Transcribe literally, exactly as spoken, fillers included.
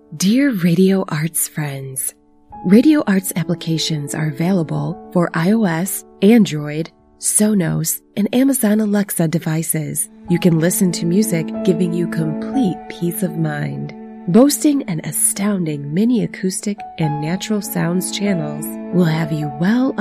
Dear Radio Arts friends, Radio Arts applications are available for iOS, Android, Sonos, and Amazon Alexa devices. You can listen to music giving you complete peace of mind. Boasting an astounding mini acoustic and natural sounds channels will have you well